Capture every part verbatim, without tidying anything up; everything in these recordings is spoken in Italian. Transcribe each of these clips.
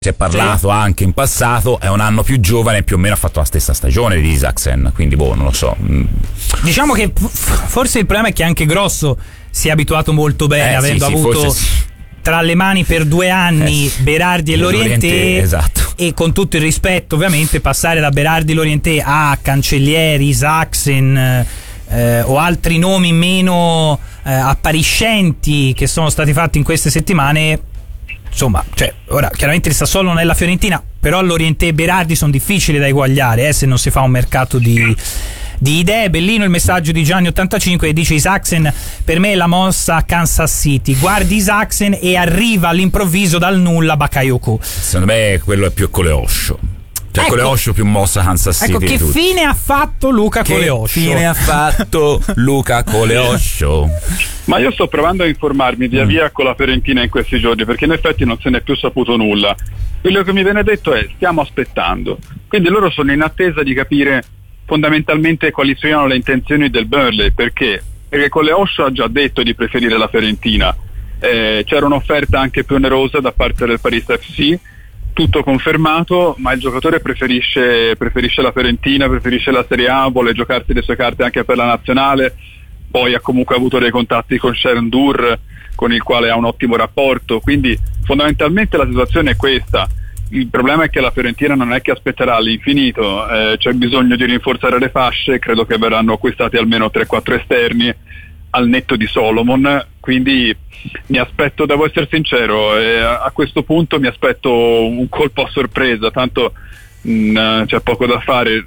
si è parlato sì. anche in passato, è un anno più giovane, più o meno ha fatto la stessa stagione di Isaksen, quindi boh, non lo so. Diciamo che forse il problema è che anche Grosso si è abituato molto bene, eh, avendo sì, avuto sì, tra le mani per due anni eh, Berardi e Lorientè, esatto. E con tutto il rispetto ovviamente passare da Berardi e Lorientè a Cancellieri, Isaksen eh, o altri nomi meno eh, appariscenti che sono stati fatti in queste settimane. Insomma, cioè, ora chiaramente il Sassuolo non è la Fiorentina, però Lorientè e Berardi sono difficili da eguagliare eh, se non si fa un mercato di, di idee. Bellino il messaggio di Gianni ottantacinque che dice: Isaksen per me è la mossa a Kansas City, guardi Isaksen e arriva all'improvviso dal nulla Bakayoko. Secondo me quello è più Coleoscio, cioè ecco, Coleoscio più mossa Kansas City. Ecco, che fine ha fatto Luca che Coleoscio? Che fine ha fatto Luca Coleoscio? Ma io sto provando a informarmi via via con la Fiorentina in questi giorni, perché in effetti non se n'è più saputo nulla. Quello che mi viene detto è: stiamo aspettando. Quindi loro sono in attesa di capire fondamentalmente quali siano le intenzioni del Burnley. Perché? Perché Coleoscio ha già detto di preferire la Fiorentina, eh, c'era un'offerta anche più onerosa da parte del Paris F C, tutto confermato, ma il giocatore preferisce, preferisce la Fiorentina, preferisce la Serie A, vuole giocarsi le sue carte anche per la nazionale. Poi ha comunque avuto dei contatti con Sharon Dur, con il quale ha un ottimo rapporto, quindi fondamentalmente la situazione è questa. Il problema è che la Fiorentina non è che aspetterà all'infinito, eh, c'è bisogno di rinforzare le fasce, credo che verranno acquistati almeno tre quattro esterni al netto di Solomon, quindi mi aspetto, devo essere sincero, eh, a questo punto mi aspetto un colpo a sorpresa, tanto mh, c'è poco da fare.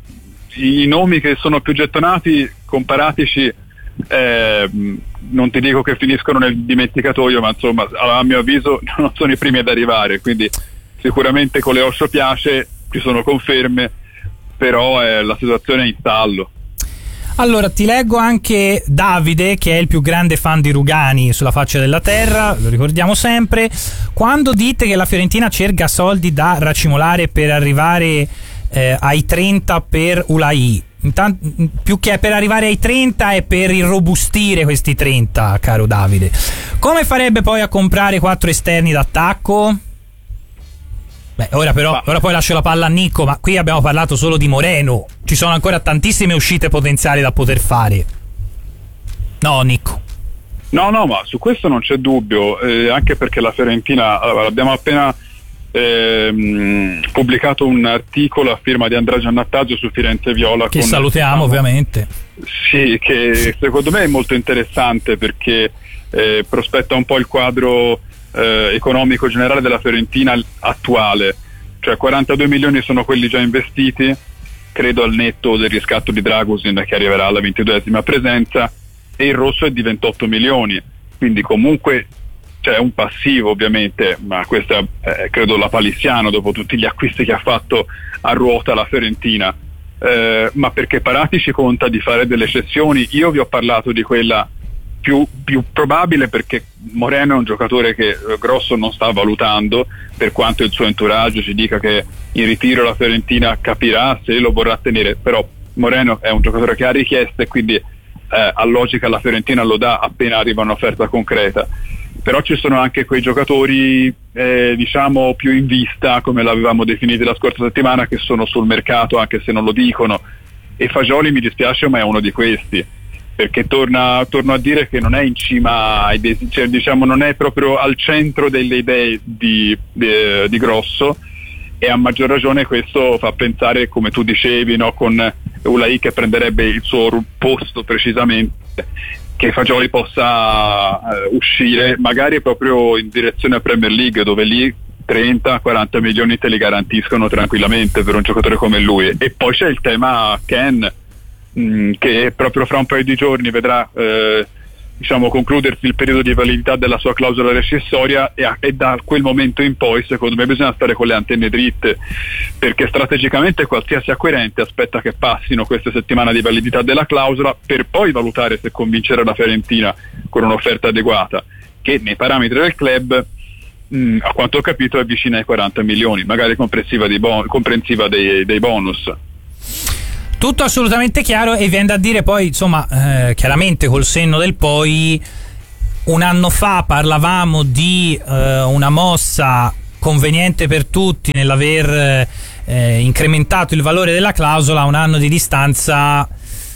I nomi che sono più gettonati, comparatici, eh, non ti dico che finiscono nel dimenticatoio, ma insomma a mio avviso non sono i primi ad arrivare, quindi sicuramente Coleoscio piace, ci sono conferme, però eh, la situazione è in stallo. Allora ti leggo anche Davide, che è il più grande fan di Rugani sulla faccia della terra, lo ricordiamo sempre: quando dite che la Fiorentina cerca soldi da racimolare per arrivare eh, ai trenta per Ulai, intanto, più che per arrivare ai trenta è per irrobustire questi trenta, caro Davide. Come farebbe poi a comprare quattro esterni d'attacco? Beh, ora però ora poi lascio la palla a Nicco, ma qui abbiamo parlato solo di Moreno, ci sono ancora tantissime uscite potenziali da poter fare. No, Nicco? No, no, ma su questo non c'è dubbio, eh, anche perché la Fiorentina, allora, abbiamo appena eh, pubblicato un articolo a firma di Andrea Giannattaggio su Firenze Viola, che con, salutiamo diciamo, ovviamente. Sì, che secondo me è molto interessante perché eh, prospetta un po' il quadro eh, economico generale della Fiorentina attuale, cioè quarantadue milioni sono quelli già investiti, credo al netto del riscatto di Dragusin che arriverà alla ventiduesima presenza, e il rosso è di ventotto milioni, quindi comunque c'è un passivo ovviamente, ma questa è credo la palissiano dopo tutti gli acquisti che ha fatto a ruota la Fiorentina, eh, ma perché Paratici conta di fare delle cessioni. Io vi ho parlato di quella più, più probabile perché Moreno è un giocatore che Grosso non sta valutando, per quanto il suo entourage ci dica che in ritiro la Fiorentina capirà se lo vorrà tenere, però Moreno è un giocatore che ha richieste, quindi eh, a logica la Fiorentina lo dà appena arriva un'offerta concreta. Però ci sono anche quei giocatori eh, diciamo più in vista, come l'avevamo definiti la scorsa settimana, che sono sul mercato anche se non lo dicono, e Fagioli mi dispiace ma è uno di questi, perché torna, torno a dire che non è in cima ai desi- cioè, diciamo non è proprio al centro delle idee di, di, di Grosso, e a maggior ragione questo fa pensare, come tu dicevi, no, con Ulai che prenderebbe il suo posto precisamente, che Fagioli possa uh, uscire magari proprio in direzione Premier League, dove lì trenta quaranta milioni te li garantiscono tranquillamente per un giocatore come lui. E poi c'è il tema Ken, mh, che proprio fra un paio di giorni vedrà eh, diciamo concludersi il periodo di validità della sua clausola rescissoria, e, a, e da quel momento in poi secondo me bisogna stare con le antenne dritte, perché strategicamente qualsiasi acquirente aspetta che passino queste settimane di validità della clausola per poi valutare se convincere la Fiorentina con un'offerta adeguata, che nei parametri del club mh, a quanto ho capito è vicina ai quaranta milioni, magari comprensiva dei, bon- comprensiva dei, dei bonus. Tutto assolutamente chiaro, e viene da dire poi, insomma, eh, chiaramente col senno del poi, un anno fa parlavamo di eh, una mossa conveniente per tutti nell'aver eh, incrementato il valore della clausola a un anno di distanza.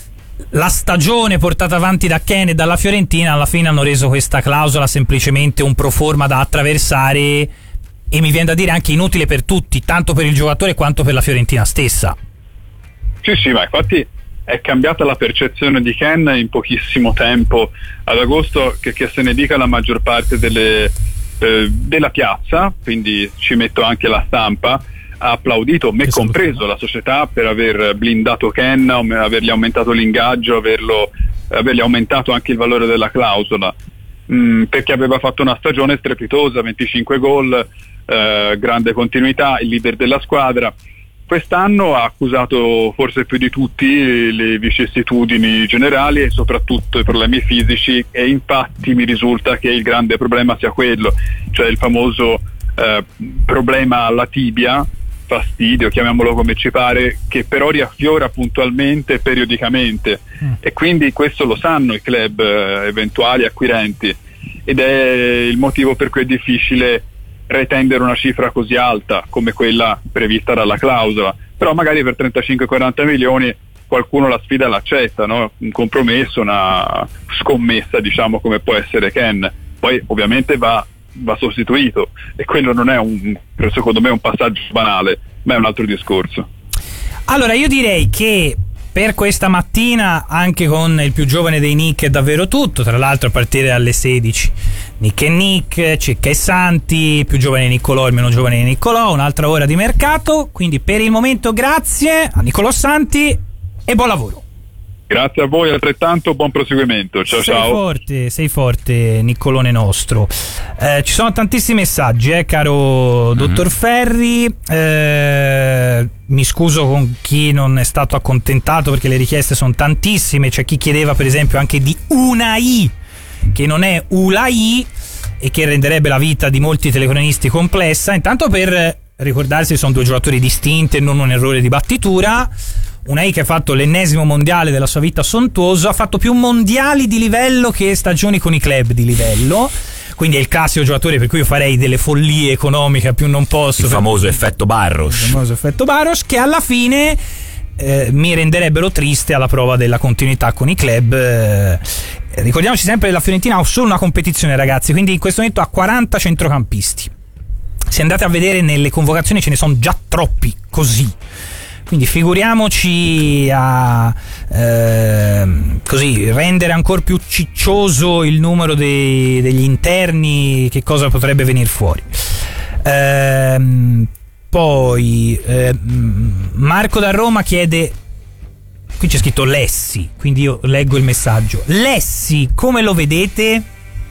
La stagione portata avanti da Ken e dalla Fiorentina alla fine hanno reso questa clausola semplicemente un pro forma da attraversare, e mi viene da dire anche inutile per tutti, tanto per il giocatore quanto per la Fiorentina stessa. Sì, sì, ma infatti è cambiata la percezione di Ken in pochissimo tempo. Ad agosto, che, che se ne dica la maggior parte delle, eh, della piazza, quindi ci metto anche la stampa, ha applaudito, me compreso, la società, per aver blindato Ken, avergli aumentato l'ingaggio, averlo, avergli aumentato anche il valore della clausola, mm, perché aveva fatto una stagione strepitosa, venticinque gol, eh, grande continuità, il leader della squadra. Quest'anno ha accusato forse più di tutti le vicissitudini generali e soprattutto i problemi fisici, e infatti mi risulta che il grande problema sia quello, cioè il famoso eh, problema alla tibia, fastidio, chiamiamolo come ci pare, che però riaffiora puntualmente, periodicamente, mm. e quindi questo lo sanno i club eh, eventuali acquirenti, ed è il motivo per cui è difficile retendere una cifra così alta come quella prevista dalla clausola. Però magari per trentacinque quaranta milioni qualcuno la sfida l'accetta, no? Un compromesso, una scommessa, diciamo, come può essere Ken. Poi ovviamente va va sostituito, e quello non è un, secondo me, un passaggio banale, ma è un altro discorso. Allora io direi che per questa mattina, anche con il più giovane dei Nick, è davvero tutto. Tra l'altro a partire dalle sedici Nick e Nick, Cecca e Santi, più giovane di Niccolò, il meno giovane di Niccolò, un'altra ora di mercato. Quindi per il momento grazie a Niccolò Santi e buon lavoro. Grazie a voi altrettanto, buon proseguimento. Ciao, sei ciao. Sei forte, sei forte, Niccolone nostro. Eh, ci sono tantissimi messaggi, eh, caro mm-hmm. dottor Ferri. Eh, mi scuso con chi non è stato accontentato, perché le richieste sono tantissime. C'è chi chiedeva per esempio anche di Unai, che non è Ulai, e che renderebbe la vita di molti telecronisti complessa. Intanto, per ricordarsi, sono due giocatori distinti e non un errore di battitura. Unai, che ha fatto l'ennesimo mondiale della sua vita sontuoso, ha fatto più mondiali di livello che stagioni con i club di livello, quindi è il classico giocatore per cui io farei delle follie economiche a più non posso. Il famoso effetto Barros. Il famoso effetto Barros, che alla fine eh, mi renderebbero triste alla prova della continuità con i club. Eh, ricordiamoci sempre che la Fiorentina ha solo una competizione, ragazzi, quindi in questo momento ha quaranta centrocampisti. Se andate a vedere nelle convocazioni ce ne sono già troppi così. Quindi figuriamoci a eh, così rendere ancora più ciccioso il numero dei, degli interni, che cosa potrebbe venire fuori. Ehm, poi eh, Marco da Roma chiede, qui c'è scritto Lessi, quindi io leggo il messaggio. Lessi, come lo vedete?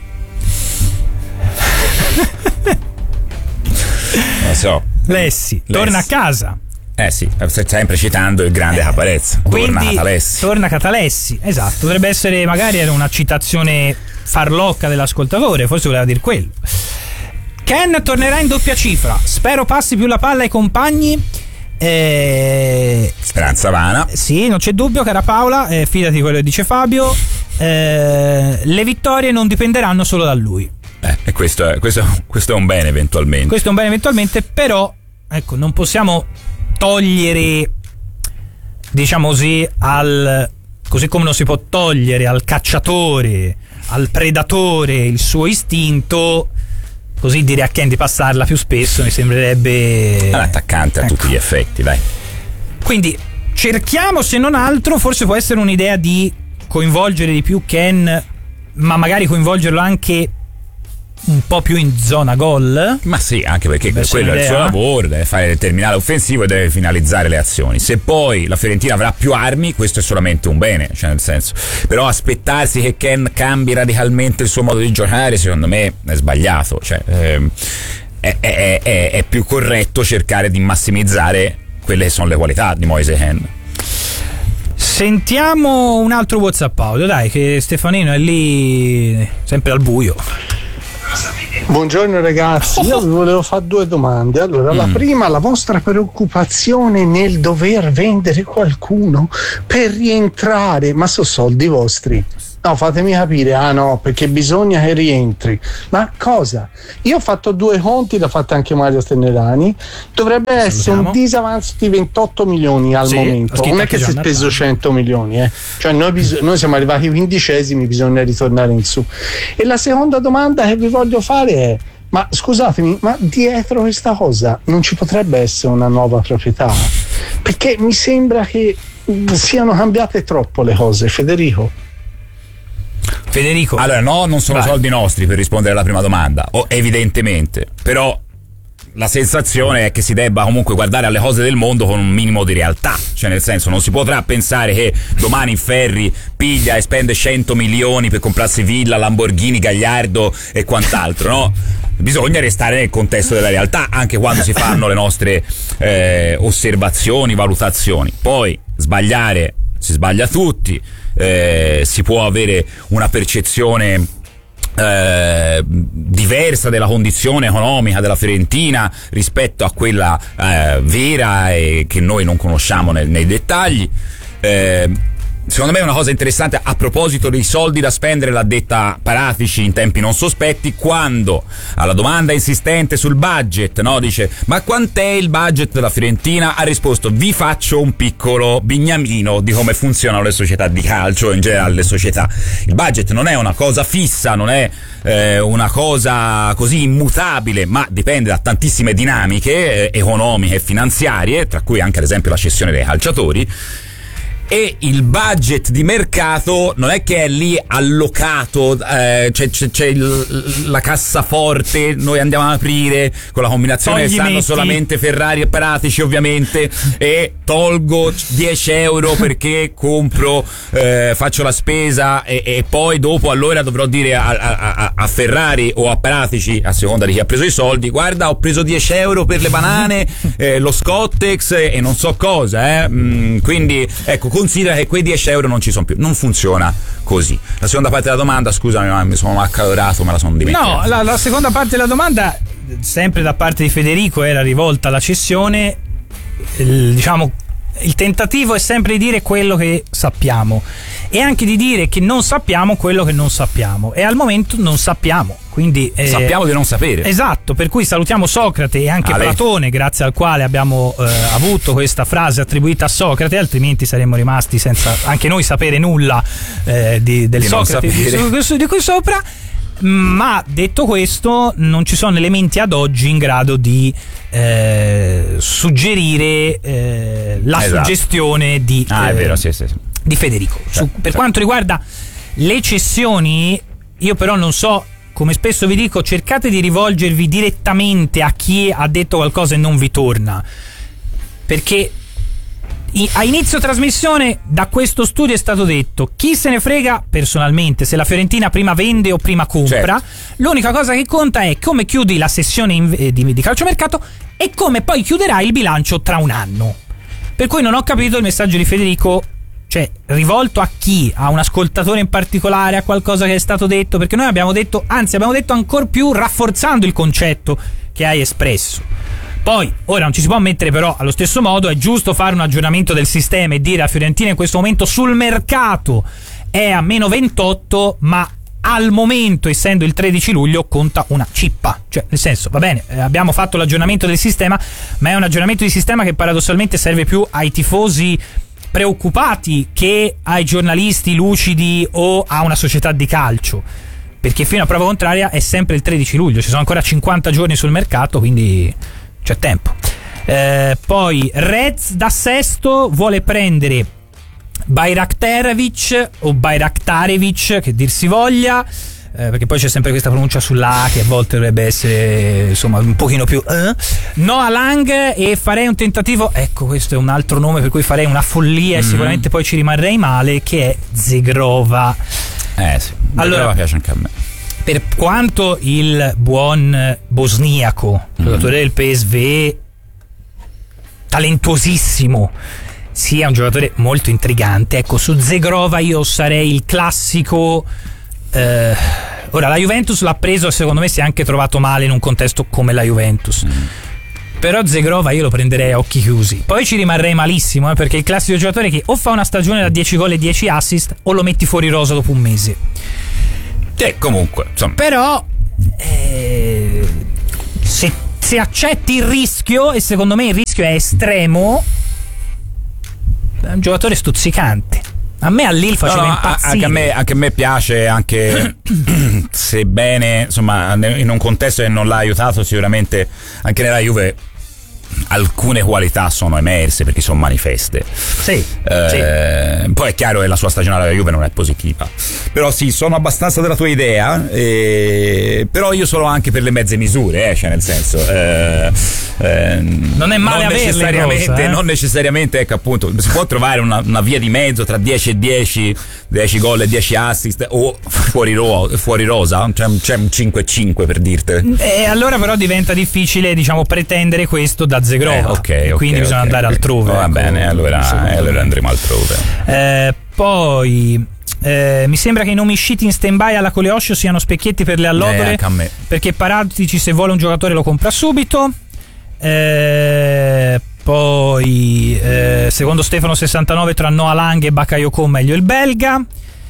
Non so. Lessi, Lessi. Torna a casa. Eh sì, sempre citando il grande Caparezza. Torna Catalessi. Torna Catalessi, esatto. Dovrebbe essere, magari era una citazione farlocca dell'ascoltatore, forse voleva dire quello. Ken tornerà in doppia cifra. Spero passi più la palla ai compagni. Eh, Speranza vana. Sì, non c'è dubbio, cara Paola. Eh, fidati di quello che dice Fabio. Eh, le vittorie non dipenderanno solo da lui. Eh, e questo è, questo, questo è un bene eventualmente. Questo è un bene eventualmente, però, ecco, non possiamo togliere, diciamo così, al, così come non si può togliere al cacciatore, al predatore il suo istinto, così dire a Ken di passarla più spesso mi sembrerebbe l'attaccante a ecco. tutti gli effetti, dai. Quindi cerchiamo, se non altro, forse può essere un'idea di coinvolgere di più Ken, ma magari coinvolgerlo anche un po' più in zona gol. Ma sì, anche perché Beh, quello è il suo lavoro, deve fare il terminale offensivo e deve finalizzare le azioni. Se poi la Fiorentina avrà più armi, questo è solamente un bene, cioè nel senso, però aspettarsi che Ken cambi radicalmente il suo modo di giocare, secondo me è sbagliato, cioè ehm, è, è, è, è più corretto cercare di massimizzare quelle che sono le qualità di Moise Kean. Sentiamo un altro WhatsApp audio, dai, che Stefanino è lì sempre al buio. Buongiorno ragazzi, io vi volevo fare due domande. Allora, mm. la prima, la vostra preoccupazione nel dover vendere qualcuno per rientrare, ma sono soldi vostri. No, fatemi capire, ah no, perché bisogna che rientri. Ma cosa? Io ho fatto due conti, l'ha fatto anche Mario Tenerani, dovrebbe essere Salutiamo. un disavanzo di ventotto milioni al Sì, momento, ho non è che si è scritto speso Gianna cento milioni, eh. Cioè noi, bis- noi siamo arrivati quindicesimi, bisogna ritornare in su. E la seconda domanda che vi voglio fare è: ma scusatemi, ma dietro questa cosa non ci potrebbe essere una nuova proprietà? Perché mi sembra che mh, siano cambiate troppo le cose, Federico. Federico. Allora, no, non sono Vai. soldi nostri, per rispondere alla prima domanda, o, evidentemente, però la sensazione è che si debba comunque guardare alle cose del mondo con un minimo di realtà, cioè nel senso non si potrà pensare che domani Ferri piglia e spende cento milioni per comprarsi villa, Lamborghini, Gagliardo e quant'altro, no? Bisogna restare nel contesto della realtà anche quando si fanno le nostre eh, osservazioni, valutazioni. Poi sbagliare si sbaglia tutti, eh, si può avere una percezione Eh, diversa della condizione economica della Fiorentina rispetto a quella eh, vera e che noi non conosciamo nel, nei dettagli. Eh, secondo me è una cosa interessante a proposito dei soldi da spendere, l'ha detta Paratici in tempi non sospetti, quando alla domanda insistente sul budget, no, dice: ma quant'è il budget della Fiorentina? Ha risposto: vi faccio un piccolo bignamino di come funzionano le società di calcio, in generale le società. Il budget non è una cosa fissa, non è eh, una cosa così immutabile, ma dipende da tantissime dinamiche eh, economiche e finanziarie, tra cui anche ad esempio la cessione dei calciatori. E il budget di mercato non è che è lì allocato, eh, c'è, c'è, c'è il, la cassaforte, noi andiamo ad aprire con la combinazione che stanno solamente Ferrari e Paratici ovviamente, e tolgo dieci euro perché compro, eh, faccio la spesa e, e poi dopo allora dovrò dire a, a, a Ferrari o a Paratici, a seconda di chi ha preso i soldi: guarda, ho preso dieci euro per le banane, eh, lo Scottex e, e non so cosa, eh. Mm, quindi ecco, considera che quei dieci euro non ci sono più, non funziona così. La seconda parte della domanda, scusami, ma mi sono accalorato, me la sono dimenticata. No, la, la seconda parte della domanda, sempre da parte di Federico, era rivolta alla cessione. Il, diciamo, il tentativo è sempre di dire quello che sappiamo e anche di dire che non sappiamo quello che non sappiamo, e al momento non sappiamo, quindi eh, sappiamo di non sapere. Esatto, per cui salutiamo Socrate e anche Ale. Platone, grazie al quale abbiamo eh, avuto questa frase attribuita a Socrate, altrimenti saremmo rimasti senza anche noi sapere nulla eh, di, del Di non Socrate di, sapere. di qui sopra. Ma detto questo, non ci sono elementi ad oggi in grado di eh, suggerire eh, la Esatto. suggestione di, Ah, eh, è vero, sì, sì, sì. di Federico. Su, Certo, per certo. quanto riguarda le cessioni, io però non so, come spesso vi dico, cercate di rivolgervi direttamente a chi ha detto qualcosa e non vi torna, perché a inizio trasmissione da questo studio è stato detto: chi se ne frega personalmente se la Fiorentina prima vende o prima compra, certo. L'unica cosa che conta è come chiudi la sessione in, eh, di, di calciomercato e come poi chiuderai il bilancio tra un anno. Per cui non ho capito il messaggio di Federico, cioè rivolto a chi? A un ascoltatore in particolare, a qualcosa che è stato detto? Perché noi abbiamo detto, anzi abbiamo detto ancor più rafforzando il concetto che hai espresso. Poi, ora non ci si può mettere però allo stesso modo, è giusto fare un aggiornamento del sistema e dire a Fiorentina in questo momento sul mercato è a meno ventotto, ma al momento, essendo il tredici luglio, conta una cippa. Cioè, nel senso, va bene, eh, abbiamo fatto l'aggiornamento del sistema, ma è un aggiornamento di sistema che paradossalmente serve più ai tifosi preoccupati che ai giornalisti lucidi o a una società di calcio, perché fino a prova contraria è sempre il tredici luglio, ci sono ancora cinquanta giorni sul mercato, quindi c'è tempo. Eh, poi Reds da Sesto vuole prendere Bayraktarevic o Bayraktarevic, che dir si voglia, eh, perché poi c'è sempre questa pronuncia sulla A che a volte dovrebbe essere insomma un pochino più eh. Noah Lang, e farei un tentativo, ecco, questo è un altro nome per cui farei una follia, mm-hmm. e sicuramente poi ci rimarrei male, che è Zegrova. Eh sì, allora Zegrova piace anche a me. Per quanto il buon bosniaco, giocatore mm-hmm. del P S V, talentuosissimo, sia un giocatore molto intrigante, ecco, su Zegrova io sarei il classico. Eh, ora la Juventus l'ha preso e secondo me si è anche trovato male in un contesto come la Juventus. Mm. Però Zegrova io lo prenderei a occhi chiusi. Poi ci rimarrei malissimo, eh, perché è il classico giocatore che o fa una stagione da dieci gol e dieci assist o lo metti fuori rosa dopo un mese. Eh, comunque, insomma. Però eh, se, se accetti il rischio, e secondo me il rischio è estremo, è un giocatore stuzzicante. A me all'Il faceva no, no, impazzire. Anche a, me, anche a me piace, anche sebbene insomma in un contesto che non l'ha aiutato sicuramente anche nella Juve. Alcune qualità sono emerse perché sono manifeste. Sì, eh, sì. Poi è chiaro che la sua stagionale alla Juve non è positiva. Però sì, sono abbastanza della tua idea. Eh, però io sono anche per le mezze misure, eh, cioè nel senso. Eh, eh, non è male non necessariamente, rosa, eh? non necessariamente, ecco appunto, si può trovare una, una via di mezzo tra dieci e dieci, dieci gol e dieci assist, o fuori, ro- fuori rosa, cioè, c'è un cinque e cinque per dirti. E allora però diventa difficile, diciamo, pretendere questo da Zegrova, eh, okay, okay, quindi okay, bisogna okay. andare altrove. Oh, va ecco, bene, allora, eh, allora andremo altrove. Eh, poi eh, mi sembra che i nomi usciti in stand-by alla Coleoscio siano specchietti per le allodole, eh, perché Paratici se vuole un giocatore lo compra subito. Eh, poi eh, secondo Stefano sessantanove tra Noah Lang e Bakayoko meglio il belga.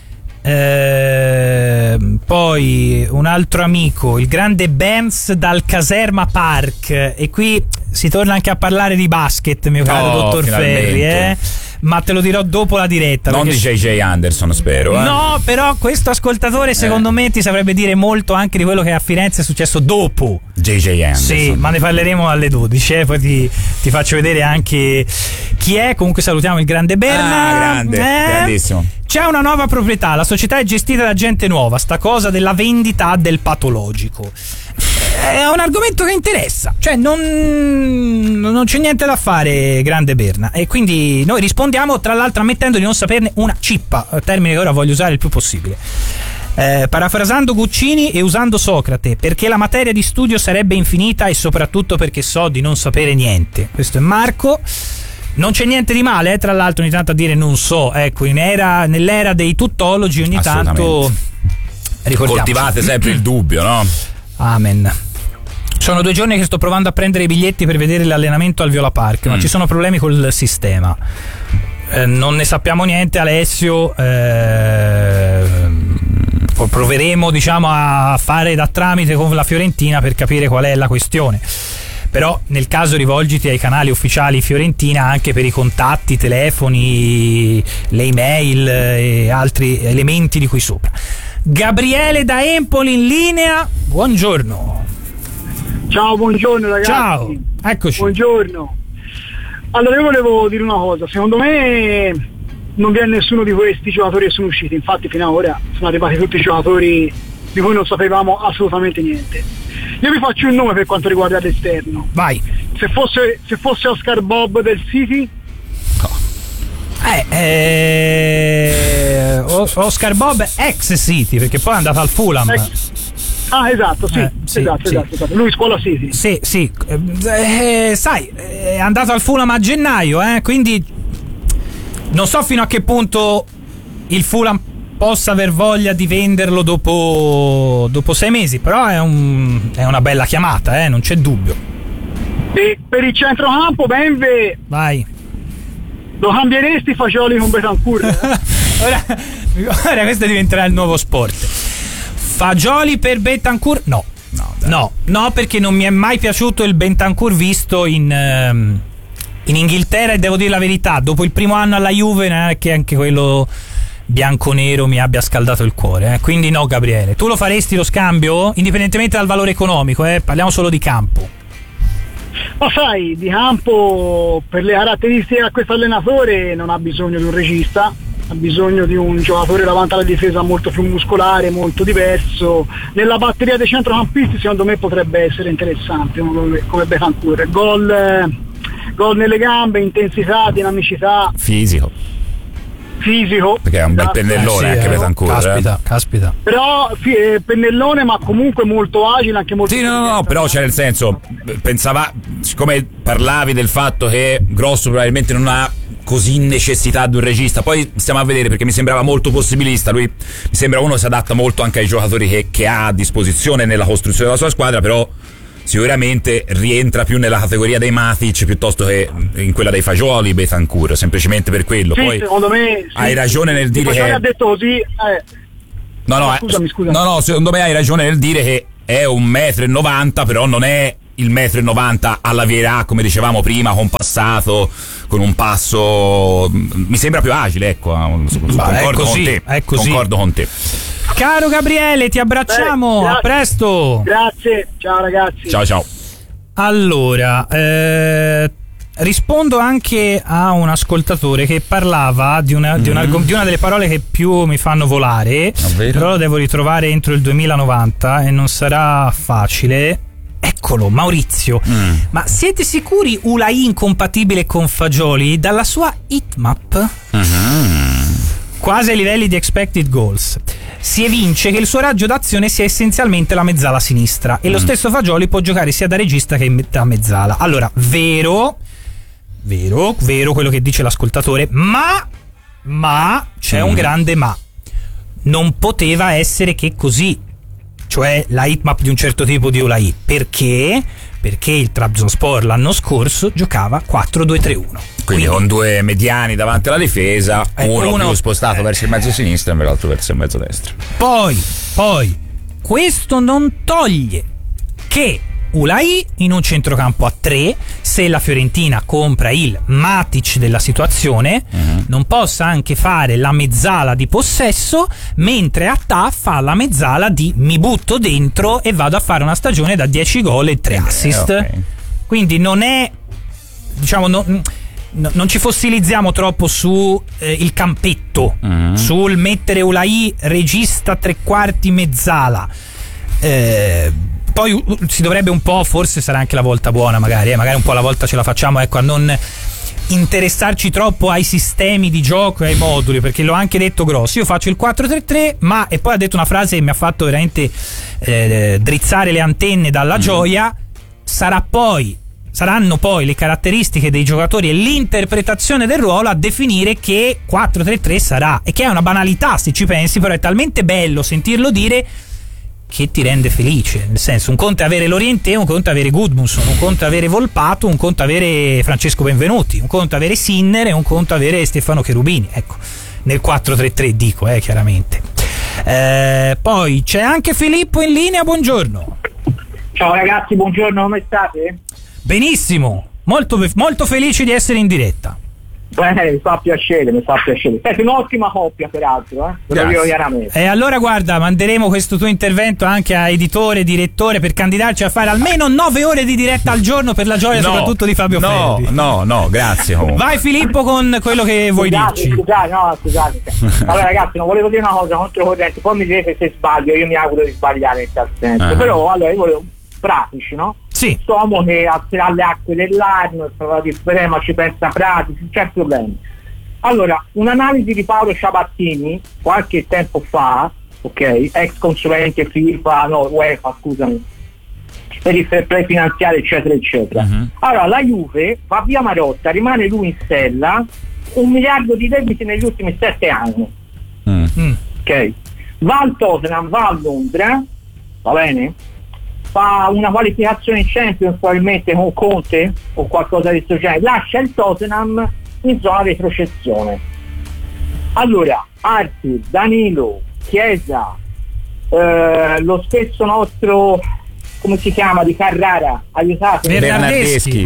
Eh, poi un altro amico, il grande Benz dal Caserma Park, e qui si torna anche a parlare di basket, mio caro oh, dottor finalmente. Ferri, eh? Ma te lo dirò dopo la diretta. Non di J J Anderson, spero. Eh? No, però questo ascoltatore secondo eh. me ti saprebbe dire molto anche di quello che a Firenze è successo dopo J J Anderson. Sì, ma ne parleremo alle dodici, eh? Poi ti, ti faccio vedere anche chi è. Comunque salutiamo il grande Berna. Ah, grande, eh? grandissimo. C'è una nuova proprietà, la società è gestita da gente nuova, sta cosa della vendita del patologico. È un argomento che interessa, cioè non, non c'è niente da fare, grande Berna, e quindi noi rispondiamo tra l'altro ammettendo di non saperne una cippa, termine che ora voglio usare il più possibile. Eh, parafrasando Guccini e usando Socrate, perché la materia di studio sarebbe infinita e soprattutto perché so di non sapere niente. Questo è Marco. Non c'è niente di male, eh, tra l'altro, ogni tanto a dire non so, ecco, in era, nell'era dei tuttologi ogni tanto coltivate sempre il dubbio, no? Amen. Sono due giorni che sto provando a prendere i biglietti per vedere l'allenamento al Viola Park, mm. ma ci sono problemi col sistema. Eh, non ne sappiamo niente, Alessio. Eh, proveremo, diciamo, a fare da tramite con la Fiorentina per capire qual è la questione. Però nel caso rivolgiti ai canali ufficiali Fiorentina anche per i contatti, telefoni, le email e altri elementi di qui sopra. Gabriele da Empoli in linea, buongiorno. Ciao, buongiorno ragazzi. Ciao, eccoci. Buongiorno. Allora io volevo dire una cosa, secondo me non vi è nessuno di questi giocatori che sono usciti, infatti fino ad ora sono arrivati tutti i giocatori di cui non sapevamo assolutamente niente. Io vi faccio un nome per quanto riguarda l'esterno. Vai. Se fosse, se fosse Oscar Bob del City? No. Eh, eh, Oscar Bob ex City, perché poi è andato al Fulham. Ex. Ah, esatto, sì, eh, sì, esatto, sì. esatto, esatto. Lui scuola City. Sì, sì. Eh, sai, è andato al Fulham a gennaio, eh, quindi non so fino a che punto il Fulham possa aver voglia di venderlo dopo, dopo sei mesi, però è, un, è una bella chiamata, eh, non c'è dubbio. E per il centrocampo, Benve, vai, lo cambieresti Fagioli con Betancourt? Eh? ora, ora questo diventerà il nuovo sport. Fagioli per Betancourt? No, no, no, no, perché non mi è mai piaciuto il Betancourt visto in, um, in Inghilterra, e devo dire la verità, dopo il primo anno alla Juve non è che anche quello bianco-nero mi abbia scaldato il cuore, eh. Quindi no, Gabriele. Tu lo faresti lo scambio? Indipendentemente dal valore economico, eh? Parliamo solo di campo. Ma sai, di campo, per le caratteristiche a questo allenatore non ha bisogno di un regista, ha bisogno di un giocatore davanti alla difesa molto più muscolare, molto diverso. Nella batteria dei centrocampisti secondo me potrebbe essere interessante come, come Betancourt. Gol, gol nelle gambe, intensità, dinamicità, fisico fisico, perché è un bel pennellone, eh, sì, anche Betancourt, caspita, eh. caspita. Però eh, pennellone, ma comunque molto agile, anche molto sì, no, no, no, però c'è, nel senso, pensava, siccome parlavi del fatto che Grosso probabilmente non ha così necessità di un regista, poi stiamo a vedere, perché mi sembrava molto possibilista. Lui mi sembra uno che si adatta molto anche ai giocatori che, che ha a disposizione nella costruzione della sua squadra, però sicuramente rientra più nella categoria dei Matic piuttosto che in quella dei Fagioli, Bentancur, semplicemente per quello. Sì, poi secondo me sì, hai ragione nel dire che ha detto così eh. no, no, no, scusami, scusami. no no secondo me hai ragione nel dire che è un metro e novanta, però non è il metro e novanta alla Vieira, come dicevamo prima, compassato, con un passo, mi sembra più agile, ecco. Concordo con te. È così. Concordo con te. Caro Gabriele, ti abbracciamo. Beh, a presto. Grazie, ciao ragazzi. Ciao ciao. Allora, eh, rispondo anche a un ascoltatore che parlava di una, mm. di, una, di una delle parole che più mi fanno volare, però lo devo ritrovare entro il duemilanovanta e non sarà facile. Eccolo, Maurizio. Mm. Ma siete sicuri Ulai incompatibile con Fagioli? Dalla sua heatmap, mm-hmm. quasi ai livelli di expected goals, si evince che il suo raggio d'azione sia essenzialmente la mezzala sinistra e mm. lo stesso Fagioli può giocare sia da regista che da mezzala. Allora, vero, vero, vero quello che dice l'ascoltatore, ma, ma c'è mm. un grande ma. Non poteva essere che così. Cioè la heatmap di un certo tipo di Ulai. Perché? Perché il Trabzonspor l'anno scorso giocava quattro due tre uno. Quindi, Quindi con due mediani davanti alla difesa, eh, uno, uno più spostato eh, verso il mezzo sinistro e l'altro verso il mezzo destro. Poi, poi, questo non toglie che Ulai in un centrocampo a tre, se la Fiorentina compra il Matic della situazione, uh-huh. non possa anche fare la mezzala di possesso, mentre Attà fa la mezzala di mi butto dentro e vado a fare una stagione da dieci gol e tre assist. Eh, okay. Quindi non è, diciamo, non, non ci fossilizziamo troppo su eh, il campetto, uh-huh. sul mettere Ulai regista tre quarti mezzala. Eh, poi si dovrebbe un po', forse sarà anche la volta buona magari, eh, magari un po' la volta ce la facciamo, ecco, a non interessarci troppo ai sistemi di gioco e ai moduli, perché l'ho anche detto Grossi, io faccio il quattro tre tre, ma, e poi ha detto una frase che mi ha fatto veramente eh, drizzare le antenne dalla mm. gioia, sarà poi saranno poi le caratteristiche dei giocatori e l'interpretazione del ruolo a definire che quattro tre tre sarà, e che è una banalità se ci pensi, però è talmente bello sentirlo dire che ti rende felice. Nel senso, un conto è avere Lorientè, un conto è avere Gudmundsson, un conto è avere Volpato, un conto è avere Francesco Benvenuti, un conto è avere Sinner e un conto è avere Stefano Cherubini, ecco, nel quattro tre tre dico, eh, chiaramente. Eh, poi c'è anche Filippo in linea, buongiorno. Ciao ragazzi, buongiorno, come state? Benissimo, molto, molto felici di essere in diretta. Beh, mi fa piacere, mi fa piacere. Siete un'ottima coppia, peraltro, eh? Ve lo dico chiaramente. E allora guarda, manderemo questo tuo intervento anche a editore, direttore, per candidarci a fare almeno nove ore di diretta al giorno per la gioia no, soprattutto di Fabio no, Ferri. No, no, no, grazie. Comunque. Vai Filippo con quello che vuoi scusate, dirci. Scusate, no, scusate. Allora ragazzi, non volevo dire una cosa controcorrente, poi mi direte se sbaglio, io mi auguro di sbagliare in tal senso. Uh-huh. Però allora io volevo pratici, no? Sì. Uomo che alle acque dell'Arno, la differenza ci pensa pratici, non c'è problema. Allora, un'analisi di Paolo Ciabattini qualche tempo fa, ok, ex consulente FIFA, no, UEFA, scusami, per il fair play finanziario, eccetera, eccetera. Uh-huh. Allora, la Juve va via Marotta, rimane lui in sella, un miliardo di debiti negli ultimi sette anni. Uh-huh. Ok, va al Tottenham, va a Londra, va bene? Fa una qualificazione in Champions probabilmente con Conte o qualcosa di questo genere, lascia il Tottenham in zona di retrocessione. Allora Arthur, Danilo, Chiesa, eh, lo stesso nostro, come si chiama, di Carrara, aiutatemi, Bernardeschi.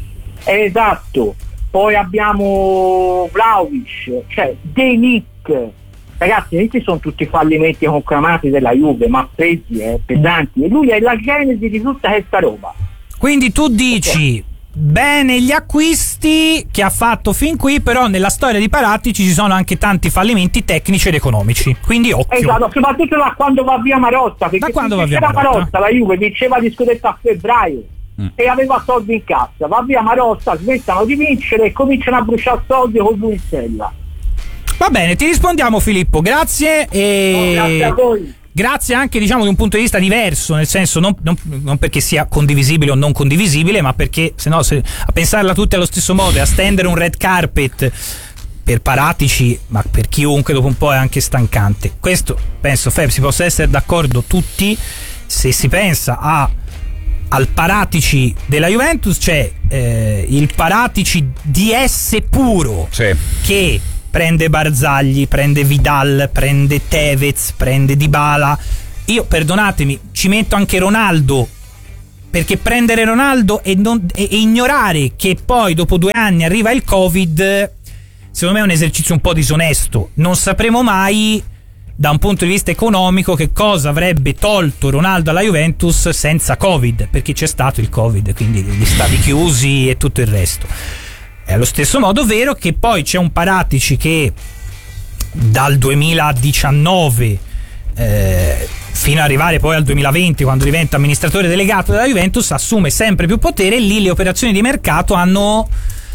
Esatto, poi abbiamo Vlahovic, cioè De Nick. Ragazzi, questi sono tutti fallimenti conclamati della Juve, ma presi, eh, pesanti, e lui è la genesi di tutta questa roba. Quindi tu dici okay. Bene gli acquisti che ha fatto fin qui, però nella storia di Paratici ci sono anche tanti fallimenti tecnici ed economici, quindi occhio. Esatto, soprattutto da quando va via Marotta, perché da quando va via Marotta? Marotta la Juve vinceva di scudetto a febbraio mm. e aveva soldi in cassa, va via Marotta, smettano di vincere e cominciano a bruciare soldi con lui in sella. Va bene, ti rispondiamo Filippo, grazie e... No, grazie a voi. Grazie anche, diciamo, di un punto di vista diverso, nel senso non, non, non perché sia condivisibile o non condivisibile, ma perché se no se, a pensarla tutti allo stesso modo e a stendere un red carpet per Paratici, ma per chiunque dopo un po' è anche stancante. Questo penso Feb si possa essere d'accordo tutti se si pensa a al Paratici della Juventus c'è eh, il Paratici D S puro, sì, che prende Barzagli, prende Vidal, prende Tevez, prende Dybala. Io, perdonatemi, ci metto anche Ronaldo, perché prendere Ronaldo e, non, e, e ignorare che poi dopo due anni arriva il Covid, secondo me è un esercizio un po' disonesto. Non sapremo mai da un punto di vista economico che cosa avrebbe tolto Ronaldo alla Juventus senza Covid, perché c'è stato il Covid, quindi gli stadi chiusi e tutto il resto. È allo stesso modo vero che poi c'è un Paratici che dal duemiladiciannove eh, fino ad arrivare poi al duemilaventi, quando diventa amministratore delegato della Juventus, assume sempre più potere e lì le operazioni di mercato hanno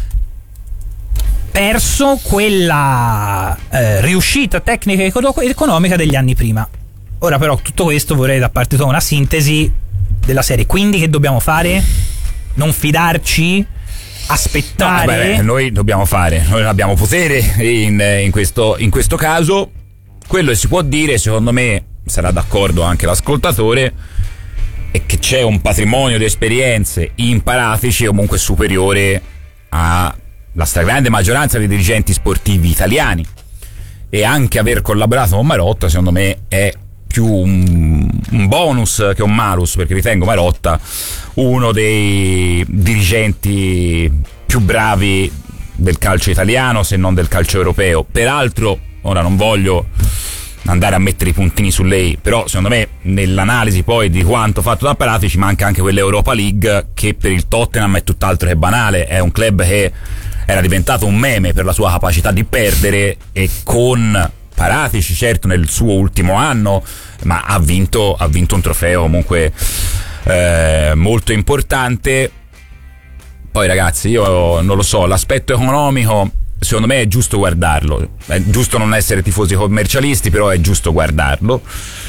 perso quella eh, riuscita tecnica e economica degli anni prima. Ora però tutto questo vorrei da parte tua una sintesi della serie. Quindi che dobbiamo fare? Non fidarci? Aspettare? No, beh, noi dobbiamo fare, noi non abbiamo potere in, in, questo, in questo caso. Quello che si può dire, secondo me sarà d'accordo anche l'ascoltatore, è che c'è un patrimonio di esperienze in Paratici comunque superiore a la stragrande maggioranza dei dirigenti sportivi italiani, e anche aver collaborato con Marotta secondo me è più un, un bonus che un malus, perché ritengo Marotta uno dei dirigenti più bravi del calcio italiano, se non del calcio europeo. Peraltro, ora non voglio andare a mettere i puntini su lei, però secondo me nell'analisi poi di quanto fatto da Paratici manca anche quell'Europa League, che per il Tottenham è tutt'altro che banale. È un club che era diventato un meme per la sua capacità di perdere, e con Paratici certo nel suo ultimo anno, ma ha vinto, ha vinto un trofeo comunque eh, molto importante. Poi ragazzi, io non lo so, l'aspetto economico secondo me è giusto guardarlo, è giusto non essere tifosi commercialisti, però è giusto guardarlo,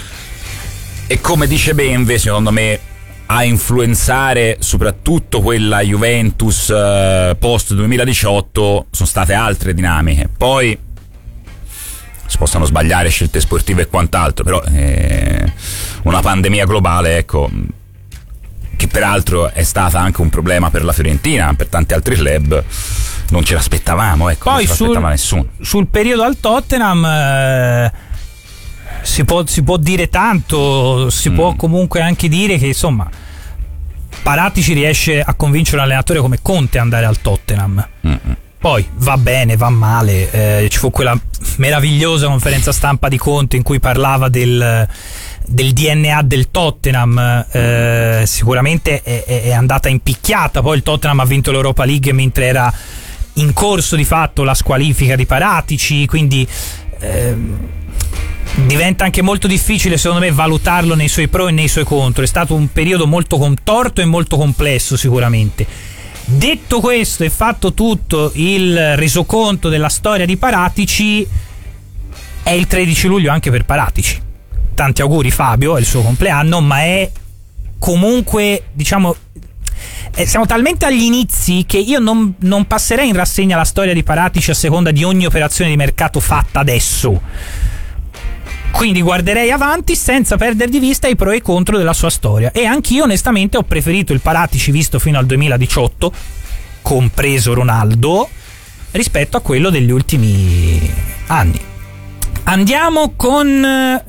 e come dice Benve, secondo me a influenzare soprattutto quella Juventus eh, post duemiladiciotto sono state altre dinamiche. Poi si possono sbagliare scelte sportive e quant'altro, però eh, una pandemia globale, ecco, che peraltro è stata anche un problema per la Fiorentina, per tanti altri club, non ce l'aspettavamo, ecco. Poi non ce l'aspettava nessuno. Sul periodo al Tottenham eh, si può, si può dire tanto, si mm. può comunque anche dire che insomma Paratici riesce a convincere un allenatore come Conte ad andare al Tottenham. Mm-hmm. Poi va bene, va male, eh, ci fu quella meravigliosa conferenza stampa di Conte in cui parlava del, del D N A del Tottenham, eh, sicuramente è, è andata impicchiata. Poi il Tottenham ha vinto l'Europa League mentre era in corso di fatto la squalifica di Paratici, quindi eh, diventa anche molto difficile secondo me valutarlo nei suoi pro e nei suoi contro. È stato un periodo molto contorto e molto complesso sicuramente. Detto questo e fatto tutto il resoconto della storia di Paratici, è il tredici luglio anche per Paratici. Tanti auguri Fabio, è il suo compleanno, ma è comunque, diciamo, eh, siamo talmente agli inizi che io non, non passerei in rassegna la storia di Paratici a seconda di ogni operazione di mercato fatta adesso. Quindi guarderei avanti senza perdere di vista i pro e i contro della sua storia. E anch'io onestamente ho preferito il Paratici visto fino al duemiladiciotto, compreso Ronaldo, rispetto a quello degli ultimi anni. Andiamo con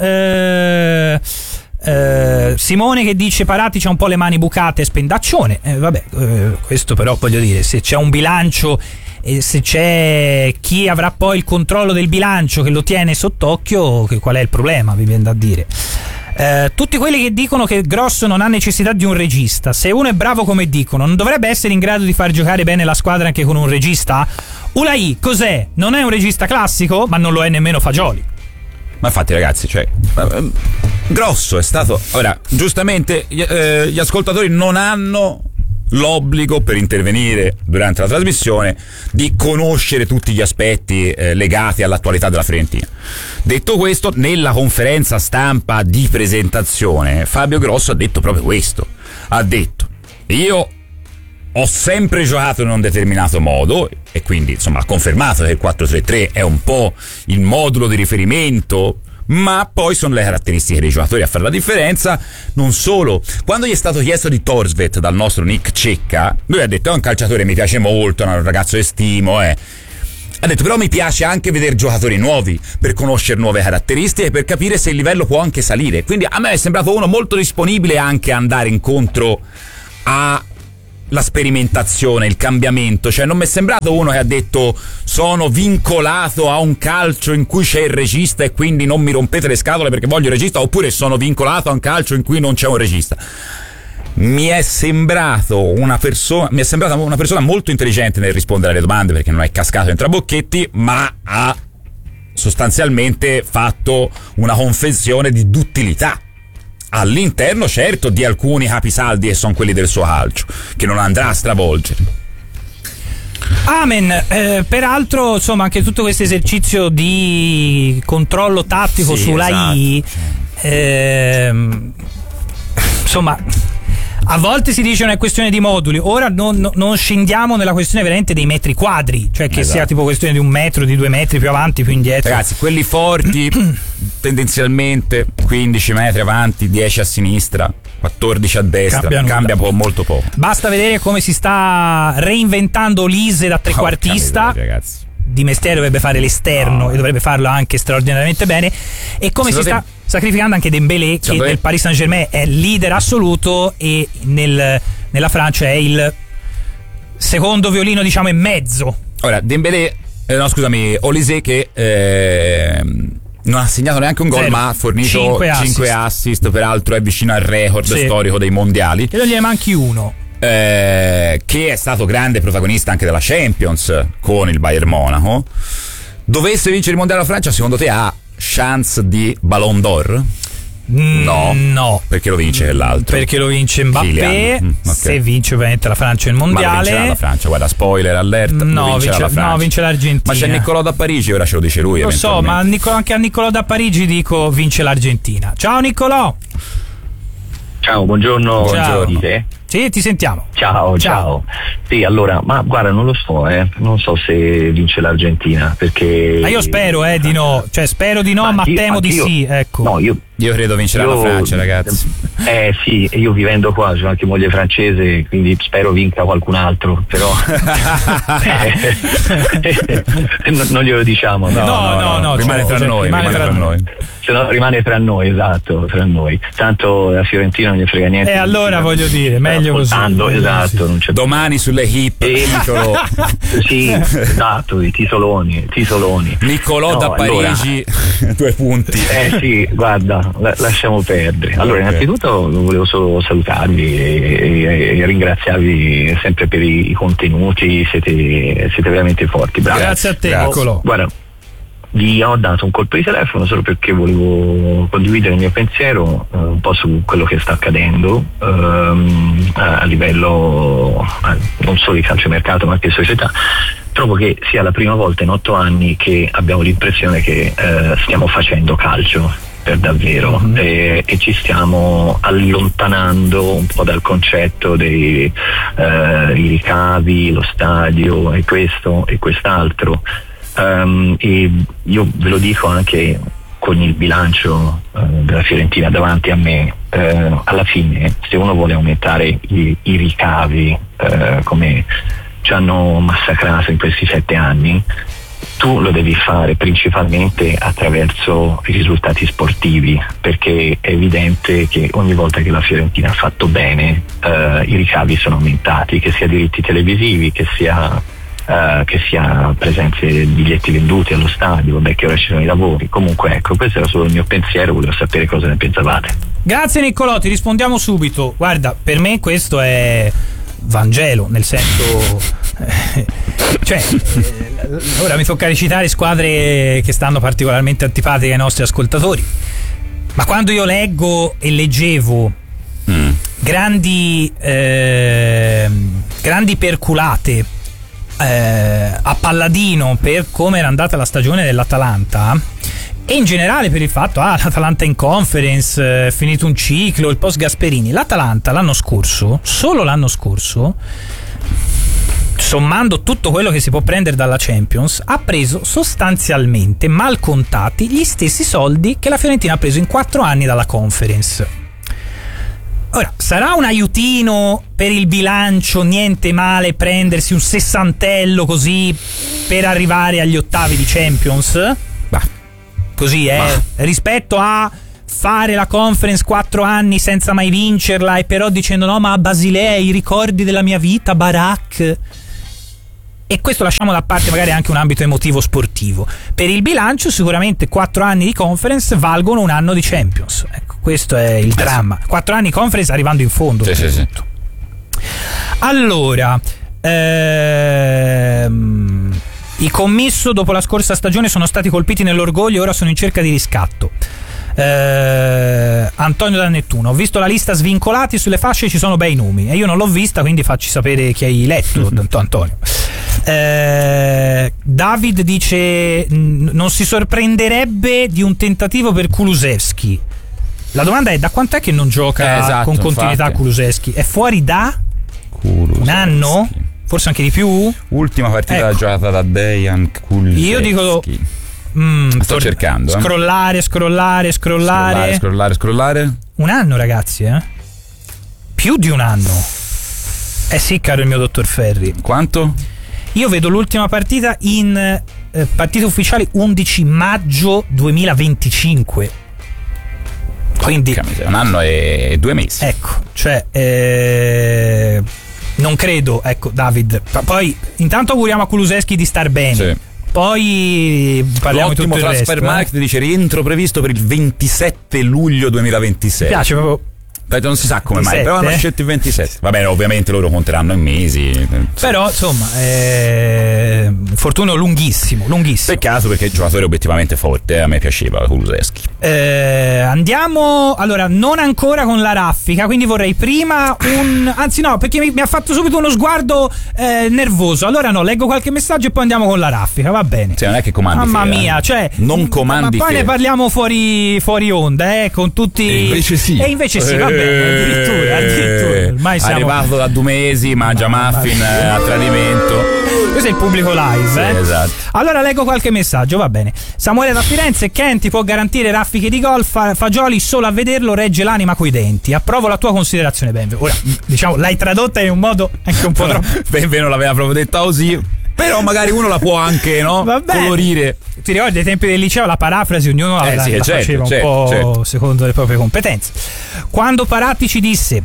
eh, eh, Simone che dice Paratici ha un po' le mani bucate e spendaccione. Eh, vabbè, eh, questo però voglio dire, se c'è un bilancio e se c'è chi avrà poi il controllo del bilancio che lo tiene sott'occhio, che qual è il problema, vi viene da dire. Eh, tutti quelli che dicono che Grosso non ha necessità di un regista, se uno è bravo come dicono, non dovrebbe essere in grado di far giocare bene la squadra anche con un regista? Ulai cos'è? Non è un regista classico, ma non lo è nemmeno Fagioli. Ma infatti ragazzi, cioè Grosso è stato, ora giustamente eh, gli ascoltatori non hanno l'obbligo per intervenire durante la trasmissione di conoscere tutti gli aspetti eh, legati all'attualità della Fiorentina. Detto questo, nella conferenza stampa di presentazione Fabio Grosso ha detto proprio questo, ha detto: io ho sempre giocato in un determinato modo, e quindi insomma ha confermato che il quattro tre tre è un po' il modulo di riferimento, ma poi sono le caratteristiche dei giocatori a fare la differenza. Non solo, quando gli è stato chiesto di Thorstvedt dal nostro Nick Cecca, lui ha detto: è un calciatore, mi piace molto, è un ragazzo che stimo, eh. Ha detto: però mi piace anche vedere giocatori nuovi per conoscere nuove caratteristiche e per capire se il livello può anche salire. Quindi a me è sembrato uno molto disponibile anche a andare incontro a la sperimentazione, il cambiamento. Cioè non mi è sembrato uno che ha detto: sono vincolato a un calcio in cui c'è il regista e quindi non mi rompete le scatole perché voglio il regista, oppure sono vincolato a un calcio in cui non c'è un regista. Mi è sembrato una persona mi è sembrata una persona molto intelligente nel rispondere alle domande, perché non è cascato in trabocchetti, ma ha sostanzialmente fatto una confessione di duttilità all'interno, certo, di alcuni capisaldi che sono quelli del suo calcio, che non andrà a stravolgere. Amen. Eh, peraltro, insomma, anche tutto questo esercizio di controllo tattico sì, sulla esatto. I, ehm, insomma, a volte si dice una questione di moduli. Ora non, non scendiamo nella questione veramente dei metri quadri, cioè che esatto. sia tipo questione di un metro, di due metri più avanti, più indietro. Ragazzi, quelli forti tendenzialmente quindici metri avanti, dieci a sinistra, quattordici a destra, Cambia, cambia po- molto poco. Basta vedere come si sta reinventando Lise da trequartista. Oh, ragazzi. Di mestiere dovrebbe fare l'esterno, oh, e dovrebbe farlo anche straordinariamente bene. E come si sta te... sacrificando anche Dembélé, che nel Paris Saint-Germain è leader assoluto e nel, nella Francia è il secondo violino, diciamo, e mezzo. Ora Dembélé, eh, no scusami, Olise, che eh, non ha segnato neanche un gol, ma ha fornito cinque assist. assist, peraltro è vicino al record sì. storico dei mondiali. E non gliene manchi uno. Eh, che è stato grande protagonista anche della Champions con il Bayern Monaco. Dovesse vincere il mondiale la Francia, secondo te ha chance di Ballon d'Or? No, no, perché lo vince l'altro, perché lo vince Mbappé. Mm, okay. Se vince ovviamente la Francia il mondiale. Ma lo vincerà la Francia, guarda, spoiler alert. No, vince, la no, vince l'Argentina. Ma c'è Niccolò da Parigi, ora ce lo dice lui. Lo so, ma anche a Niccolò da Parigi dico vince l'Argentina. Ciao Niccolò. Ciao, buongiorno. Ciao. Buongiorno. Sì, ti sentiamo. Ciao, ciao, ciao. Sì, allora, ma guarda, non lo so, eh. Non so se vince l'Argentina, perché. Ma io spero, eh, di no. Cioè, spero di no, ma, ma temo di sì, ecco. No, io. Io credo vincerà io, la Francia, ragazzi. Eh sì, io vivendo qua, sono anche moglie francese, quindi spero vinca qualcun altro, però non, non glielo diciamo. No, no, no, no, no rimane tra noi, rimane tra noi. Se no rimane tra noi, esatto, tra noi. Tanto la Fiorentina non gli frega niente. E allora voglio dire, meglio così. Esatto, non c'è domani sulle hip. E Niccolò. Sì, esatto, i tisoloni, tisoloni. Niccolò no, da Parigi, allora, due punti. Eh sì, guarda. La, lasciamo perdere. Allora, okay. Innanzitutto volevo solo salutarvi e, e, e ringraziarvi sempre per i, i contenuti, siete, siete veramente forti, bravi. Grazie a te, Niccolò. Guarda, vi ho dato un colpo di telefono solo perché volevo condividere il mio pensiero eh, un po' su quello che sta accadendo ehm, a, a livello eh, non solo di calciomercato ma anche società. Trovo che sia la prima volta in otto anni che abbiamo l'impressione che eh, stiamo facendo calcio per davvero mm-hmm. e, e ci stiamo allontanando un po' dal concetto dei eh, i ricavi, lo stadio e questo e quest'altro. Um, e io ve lo dico anche con il bilancio uh, della Fiorentina davanti a me, uh, alla fine se uno vuole aumentare i, i ricavi uh, come ci hanno massacrato in questi sette anni, tu lo devi fare principalmente attraverso i risultati sportivi, perché è evidente che ogni volta che la Fiorentina ha fatto bene uh, i ricavi sono aumentati, che sia diritti televisivi, che sia Uh, che sia presenze di biglietti venduti allo stadio, vabbè che ora ci sono i lavori. Comunque ecco, questo era solo il mio pensiero, volevo sapere cosa ne pensavate. Grazie Niccolò, ti rispondiamo subito. Guarda, per me questo è Vangelo, nel senso eh, cioè eh, ora mi tocca recitare squadre che stanno particolarmente antipatiche ai nostri ascoltatori, ma quando io leggo e leggevo mm. grandi eh, grandi perculate Eh, a Palladino per come era andata la stagione dell'Atalanta e in generale per il fatto ah l'Atalanta in Conference è eh, finito un ciclo, il post Gasperini, l'Atalanta l'anno scorso, solo l'anno scorso sommando tutto quello che si può prendere dalla Champions, ha preso sostanzialmente, mal contati, gli stessi soldi che la Fiorentina ha preso in quattro anni dalla Conference. Ora, sarà un aiutino per il bilancio, niente male prendersi un sessantello così per arrivare agli ottavi di Champions? Bah. Così, eh? Bah. Rispetto a fare la Conference quattro anni senza mai vincerla e però dicendo no, ma a Basilea i ricordi della mia vita, Barak. E questo lasciamo da parte magari anche un ambito emotivo sportivo. Per il bilancio sicuramente quattro anni di Conference valgono un anno di Champions. Ecco, questo è il dramma. Quattro anni di Conference arrivando in fondo. Sì, sì, sì. Allora, ehm, i commisso dopo la scorsa stagione sono stati colpiti nell'orgoglio e ora sono in cerca di riscatto. Eh, Antonio da Nettuno, ho visto la lista svincolati, sulle fasce ci sono bei nomi e io non l'ho vista, quindi facci sapere chi hai letto. Antonio. eh, David dice non si sorprenderebbe di un tentativo per Kulusevski. La domanda è da quant'è che non gioca eh, esatto, con continuità infatti. Kulusevski? È fuori da Kulusevski. un anno? Forse anche di più? Ultima partita Ecco. giocata da Dejan Kulusevski. Io dico Mm, sto tor- cercando eh. Scrollare, scrollare, scrollare Scrollare, scrollare, scrollare Un anno ragazzi, eh? Più di un anno. Eh sì, caro il mio dottor Ferri. Quanto? Io vedo l'ultima partita in eh, partite ufficiali undici maggio duemilaventicinque. Quindi un anno e due mesi. Ecco, cioè eh, non credo, ecco David. Poi intanto auguriamo a Kulusevski di star bene. Sì. Poi parliamo di tutto il resto. Transfer Market eh? dice rientro previsto per il ventisette luglio duemilaventisei. Mi piace proprio. Non si sa come ventisette, mai, però hanno scelto il ventisette. Va bene, ovviamente loro conteranno in mesi. Però insomma, è un infortunio lunghissimo, lunghissimo. Peccato perché il giocatore è obiettivamente forte, eh? A me piaceva Kulusevski. Eh, andiamo, allora, non ancora con la raffica, quindi vorrei prima un... Anzi no, perché mi, mi ha fatto subito uno sguardo eh, nervoso. Allora no, leggo qualche messaggio e poi andiamo con la raffica, va bene. Cioè non è che comandi Mamma te, mia, eh? cioè... Non comandi Ma poi te. ne parliamo fuori, fuori onda, eh, con tutti... E invece sì. E invece sì, va bene. Addirittura, addirittura. Ormai siamo... Arrivato da due mesi, mangia muffin eh, a tradimento. Questo è il pubblico live, eh? Sì, esatto. Allora leggo qualche messaggio, va bene. Samuele da Firenze, Ken ti può garantire raffiche di gol, fa- Fagioli solo a vederlo regge l'anima coi denti. Approvo la tua considerazione, Benve. Ora, diciamo, l'hai tradotta in un modo anche un po' troppo. Benve non l'aveva proprio detta così. Però magari uno la può anche, no? Colorire. Ti ricordi ai tempi del liceo la parafrasi ognuno la, eh, sì, la certo, faceva un certo, po' certo. secondo le proprie competenze. Quando Paratti ci disse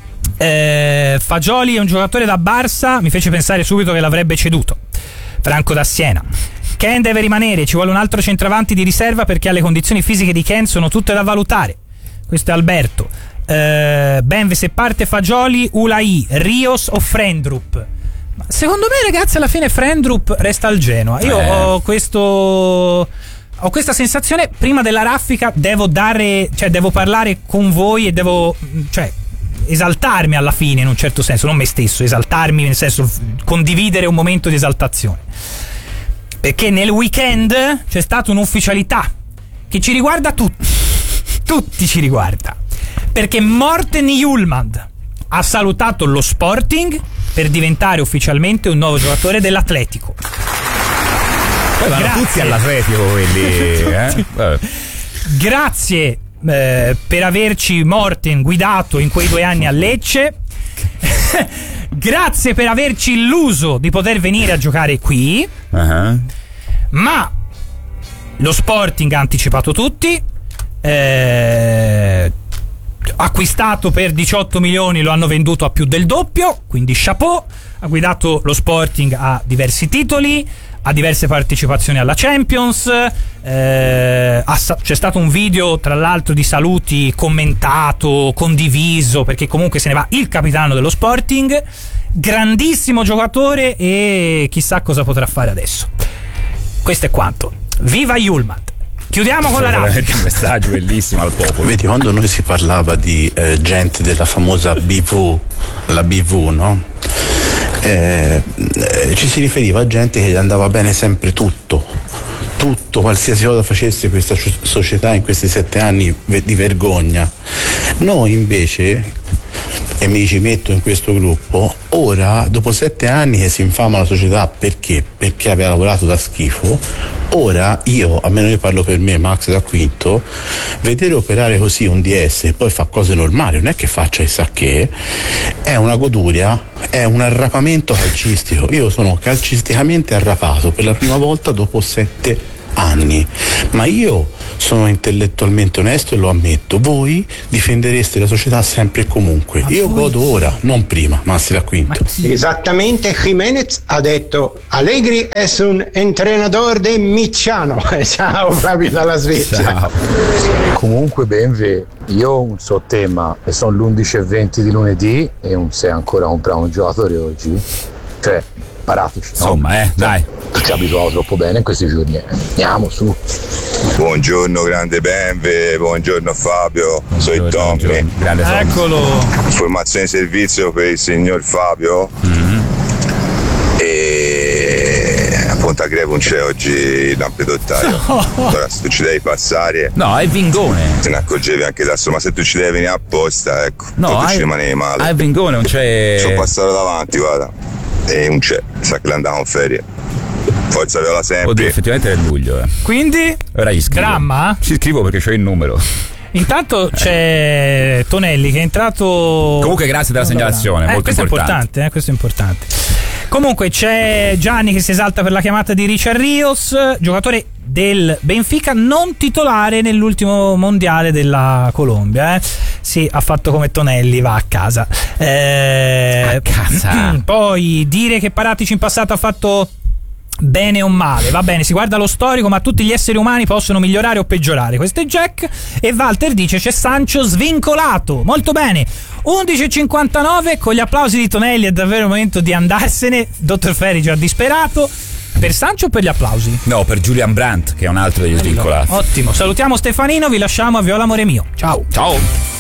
eh, Fagioli è un giocatore da Barça, mi fece pensare subito che l'avrebbe ceduto. Franco da Siena. Ken deve rimanere, ci vuole un altro centravanti di riserva perché le condizioni fisiche di Ken sono tutte da valutare. Questo è Alberto. eh, Benve, se parte Fagioli, Ulai, Rios o Frendrup? Secondo me ragazzi alla fine Frendrup resta al Genoa. Io eh. ho questo ho questa sensazione. Prima della raffica devo dare, cioè devo parlare con voi e devo, cioè esaltarmi alla fine in un certo senso, non me stesso, esaltarmi nel senso condividere un momento di esaltazione, perché nel weekend c'è stata un'ufficialità che ci riguarda tutti tutti ci riguarda, perché Morten Hjulmand ha salutato lo Sporting per diventare ufficialmente un nuovo giocatore dell'Atletico. Poi vanno tutti all'Atletico quelli, eh? Grazie eh, per averci Morten guidato in quei due anni a Lecce. Grazie per averci illuso di poter venire a giocare qui. Uh-huh. Ma lo Sporting ha anticipato tutti, eh, acquistato per diciotto milioni, lo hanno venduto a più del doppio, quindi chapeau. Ha guidato lo Sporting a diversi titoli, a diverse partecipazioni alla Champions, eh, a, c'è stato un video tra l'altro di saluti commentato, condiviso, perché comunque se ne va il capitano dello Sporting, grandissimo giocatore e chissà cosa potrà fare adesso. Questo è quanto. Viva Hjulmand. Chiudiamo con la raffica. Un messaggio bellissimo al popolo. Vedi, quando noi si parlava di eh, gente della famosa B V, la B V, no? Eh, eh, ci si riferiva a gente che gli andava bene sempre tutto, tutto, qualsiasi cosa facesse questa società in questi sette anni di vergogna. Noi invece e mi ci metto in questo gruppo, ora dopo sette anni che si infama la società perché? Perché aveva lavorato da schifo, ora io, almeno io parlo per me, Max da Quinto, vedere operare così un D S e poi fa cose normali, non è che faccia chissà che, è una goduria, è un arrapamento calcistico. Io sono calcisticamente arrapato per la prima volta dopo sette anni, ma io sono intellettualmente onesto e lo ammetto. Voi difendereste la società sempre e comunque. Ma io voi... godo ora, non prima. Massi da Quinto. Esattamente, Jimenez ha detto Allegri è un entrenador de Micciano. Ciao Fabio dalla Svezia. Ciao. Comunque Benve, io un so tema e sono le undici e venti di lunedì e non sei ancora comprato un giocatore oggi, cioè paratici, no? Insomma, eh, dai. Ci abituiamo troppo bene in questi giorni. Andiamo su. Buongiorno grande Benve, buongiorno Fabio, sono Tommy. Eccolo. Informazione di servizio per il signor Fabio. Mm-hmm. E a Ponta Greve non c'è oggi il lampedottario. No. Allora se tu ci devi passare. No, è Vingone. Te ne accorgevi anche da solo, ma se tu ci devi venire apposta, ecco. No, tu ci rimanevi male. È Vingone, non c'è. Sono passato davanti, guarda. E non c'è, sa che l'andavo in ferie. Forza Viola sempre. Oddio, effettivamente è luglio, eh. Quindi ora gli scrivo. Dramma? Ci scrivo perché c'ho il numero. Intanto c'è Tonelli che è entrato. Comunque grazie della segnalazione, eh, molto questo importante. È importante eh, questo è importante. Comunque c'è Gianni che si esalta per la chiamata di Richard Rios, giocatore del Benfica, non titolare nell'ultimo mondiale della Colombia. Eh. Sì, ha fatto come Tonelli, va a casa. Eh, a casa. Poi dire che Paratici in passato ha fatto bene o male, va bene, si guarda lo storico, ma tutti gli esseri umani possono migliorare o peggiorare. Questo è Jack. E Walter dice c'è Sancho svincolato. Molto bene. undici e cinquantanove, con gli applausi di Tonelli è davvero il momento di andarsene. Dottor Ferri già disperato. Per Sancho o per gli applausi? No, per Julian Brandt, che è un altro degli svincolati. Ottimo, salutiamo Stefanino, vi lasciamo a Viola amore mio. Ciao. Ciao.